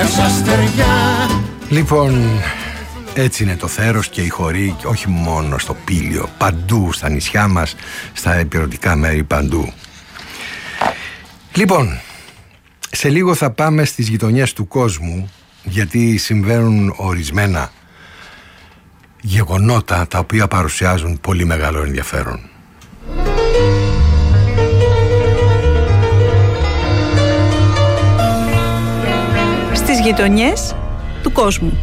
Λοιπόν, έτσι είναι το θέρος και η χωρί, όχι μόνο στο Πήλιο, παντού στα νησιά μας, στα ηπειρωτικά μέρη, παντού. Λοιπόν, σε λίγο θα πάμε στις γειτονιές του κόσμου, γιατί συμβαίνουν ορισμένα γεγονότα τα οποία παρουσιάζουν πολύ μεγάλο ενδιαφέρον. Στις γειτονιές του κόσμου.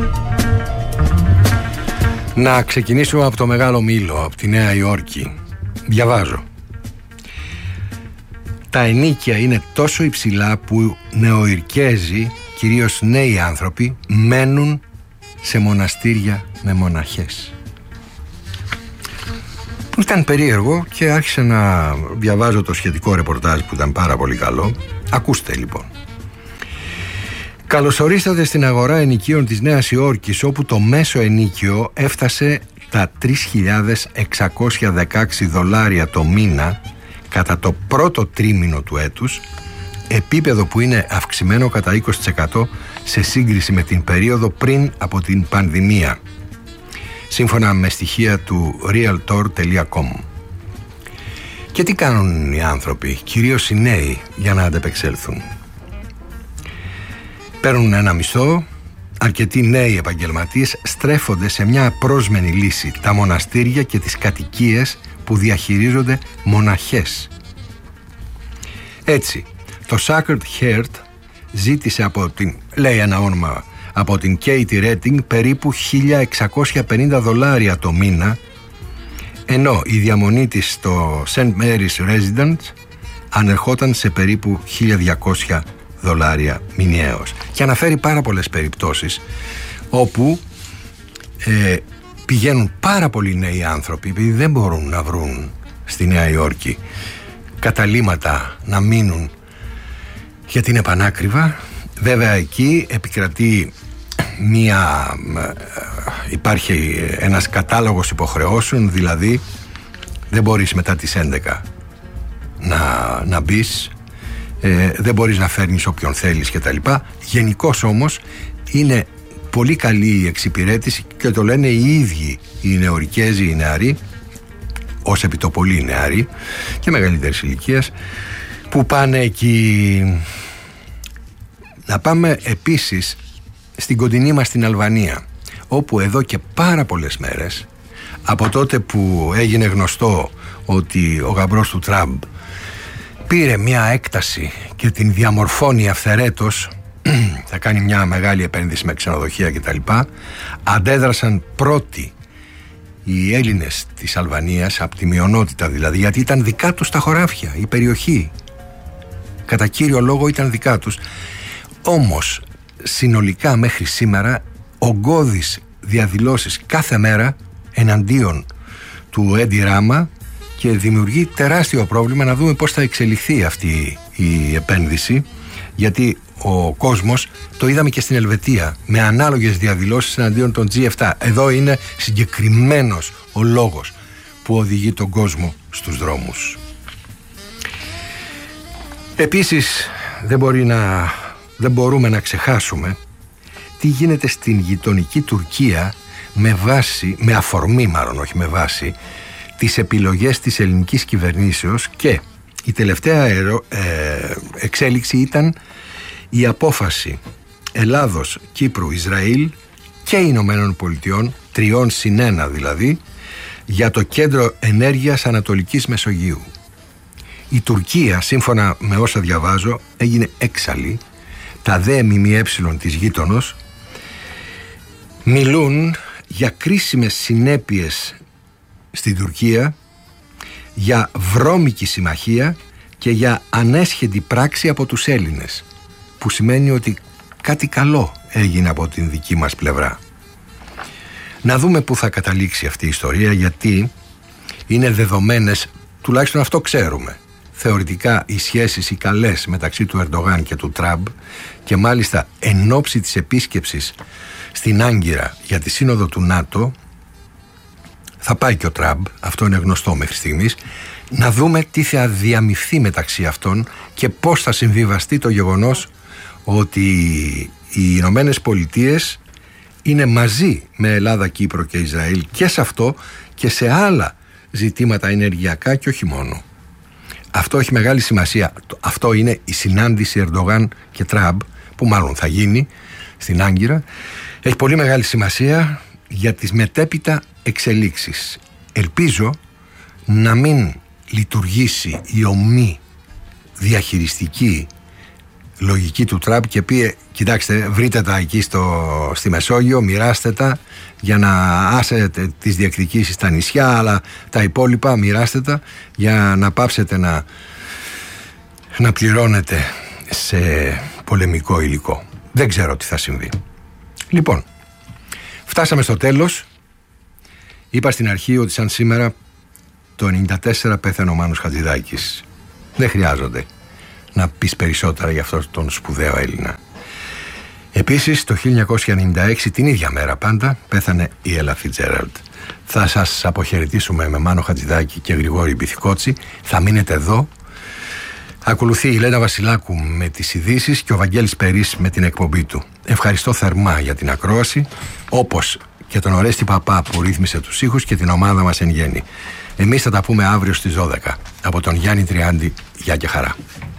Να ξεκινήσουμε από το Μεγάλο Μήλο, από τη Νέα Υόρκη. Διαβάζω. Τα ενοίκια είναι τόσο υψηλά που νεοϊρκέζοι, κυρίως νέοι άνθρωποι, μένουν σε μοναστήρια με μοναχές. Ήταν περίεργο και άρχισα να διαβάζω το σχετικό ρεπορτάζ που ήταν πάρα πολύ καλό. Ακούστε λοιπόν. Καλωσορίσατε στην αγορά ενοικίων της Νέας Υόρκης, όπου το μέσο ενοίκιο έφτασε τα $3.616 το μήνα κατά το πρώτο τρίμηνο του έτους, επίπεδο που είναι αυξημένο κατά 20% σε σύγκριση με την περίοδο πριν από την πανδημία, σύμφωνα με στοιχεία του realtor.com. Και τι κάνουν οι άνθρωποι, κυρίως οι νέοι, για να αντεπεξέλθουν? Παίρνουν ένα μισθό. Αρκετοί νέοι επαγγελματίες στρέφονται σε μια απρόσμενη λύση, τα μοναστήρια και τις κατοικίες που διαχειρίζονται μοναχές. Έτσι, το Sacred Heart ζήτησε λέει ένα όνομα, από την Katie Redding περίπου $1.650 το μήνα, ενώ η διαμονή της στο St. Mary's Residence ανερχόταν σε περίπου $1.200 μηνιαίως. Και αναφέρει πάρα πολλές περιπτώσεις όπου πηγαίνουν πάρα πολλοί νέοι άνθρωποι, επειδή δεν μπορούν να βρουν στη Νέα Υόρκη καταλύματα να μείνουν, γιατί είναι πανάκριβα. Βέβαια εκεί επικρατεί υπάρχει ένας κατάλογος υποχρεώσεων, δηλαδή δεν μπορείς μετά τις 11 να μπεις, δεν μπορείς να φέρνεις όποιον θέλεις κτλ. Γενικώς όμως είναι πολύ καλή η εξυπηρέτηση και το λένε οι ίδιοι οι νεοϊρκέζοι, οι νεαροί, ως επιτοπολοί νεαροί και μεγαλύτερης ηλικίας, που πάνε εκεί. Να πάμε επίσης στην κοντινή μας την Αλβανία, όπου εδώ και πάρα πολλές μέρες, από τότε που έγινε γνωστό ότι ο γαμπρός του Τραμπ πήρε μια έκταση και την διαμορφώνει αυθαιρέτως, θα κάνει μια μεγάλη επένδυση με ξενοδοχεία κτλ., αντέδρασαν πρώτοι οι Έλληνες της Αλβανίας, από τη μειονότητα δηλαδή, γιατί ήταν δικά τους τα χωράφια, η περιοχή κατά κύριο λόγο ήταν δικά τους. Όμως συνολικά μέχρι σήμερα ογκώδεις διαδηλώσεις κάθε μέρα εναντίον του Έντι Ράμα, και δημιουργεί τεράστιο πρόβλημα να δούμε πώς θα εξελιχθεί αυτή η επένδυση, γιατί ο κόσμος, το είδαμε και στην Ελβετία, με ανάλογες διαδηλώσεις εναντίον των G7. Εδώ είναι συγκεκριμένος ο λόγος που οδηγεί τον κόσμο στους δρόμους. Επίσης δεν μπορούμε να ξεχάσουμε τι γίνεται στην γειτονική Τουρκία με αφορμή τις επιλογές της ελληνικής κυβερνήσεως, και η τελευταία εξέλιξη ήταν η απόφαση Ελλάδος, Κύπρου, Ισραήλ και Ηνωμένων Πολιτειών, 3+1 δηλαδή, για το Κέντρο Ενέργειας Ανατολικής Μεσογείου. Η Τουρκία, σύμφωνα με όσα διαβάζω, έγινε έξαλλη. Τα δε ΜΜΕ της γείτονος μιλούν για κρίσιμες συνέπειες στην Τουρκία, για βρώμικη συμμαχία και για ανέσχετη πράξη από τους Έλληνες, που σημαίνει ότι κάτι καλό έγινε από την δική μας πλευρά. Να δούμε πού θα καταλήξει αυτή η ιστορία, γιατί είναι δεδομένες, τουλάχιστον αυτό ξέρουμε, θεωρητικά οι σχέσεις οι καλές μεταξύ του Ερντογάν και του Τραμπ, και μάλιστα εν ώψη της επίσκεψης στην Άγκυρα για τη σύνοδο του ΝΑΤΟ. Θα πάει και ο Τραμπ, αυτό είναι γνωστό μέχρι στιγμής. Να δούμε τι θα διαμειφθεί μεταξύ αυτών και πώς θα συμβιβαστεί το γεγονός ότι οι Ηνωμένες Πολιτείες είναι μαζί με Ελλάδα, Κύπρο και Ισραήλ και σε αυτό και σε άλλα ζητήματα ενεργειακά και όχι μόνο. Αυτό έχει μεγάλη σημασία. Αυτό είναι η συνάντηση Ερντογάν και Τραμπ, που μάλλον θα γίνει στην Άγκυρα. Έχει πολύ μεγάλη σημασία για τις μετέπειτα εξελίξεις. Ελπίζω να μην λειτουργήσει η ομή διαχειριστική λογική του Τραμπ και πει: κοιτάξτε, βρείτε τα εκεί στη Μεσόγειο, μοιράστε τα για να άσετε τις διεκδικήσεις στα νησιά, αλλά τα υπόλοιπα μοιράστε τα για να πάψετε να πληρώνετε σε πολεμικό υλικό. Δεν ξέρω τι θα συμβεί. Λοιπόν, φτάσαμε στο τέλος. Είπα στην αρχή ότι σαν σήμερα το 1994 πέθανε ο Μάνος Χατζηδάκης. Δεν χρειάζονται να πεις περισσότερα για αυτόν τον σπουδαίο Έλληνα. Επίσης το 1996, την ίδια μέρα πάντα, πέθανε η Έλα Φιτζέραλντ. Θα σας αποχαιρετήσουμε με Μάνο Χατζηδάκη και Γρηγόρη Μπιθικότσι. Θα μείνετε εδώ. Ακολουθεί η Λένα Βασιλάκου με τις ειδήσεις και ο Βαγγέλης Περής με την εκπομπή του. Ευχαριστώ θερμά για την ακρόαση, όπως και τον Ορέστη Παπά που ρύθμισε τους ήχους και την ομάδα μας εν γέννη. Εμείς θα τα πούμε αύριο στις 12. Από τον Γιάννη Τριάντη, γεια και χαρά.